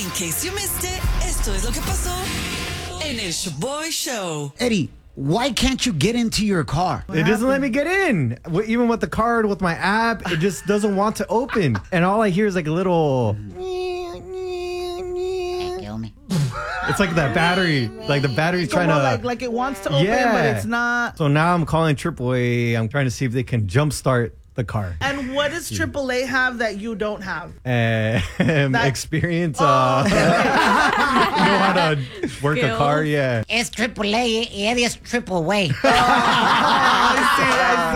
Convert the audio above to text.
In case you missed it, esto es lo que pasó en el Shaboy Show. Eddie, why can't you get into your car? It doesn't let me get in. Even with the card, with my app, it just doesn't want to open. And all I hear is like a little... Kill me. It's like that battery. Like the battery's trying to... Like it wants to open, but it's not. So now I'm calling AAA. I'm trying to see if they can jumpstart the car. And what does AAA have that you don't have? Experience. Know how to work a car. Yeah. It's AAA, Eddie is triple way. I see.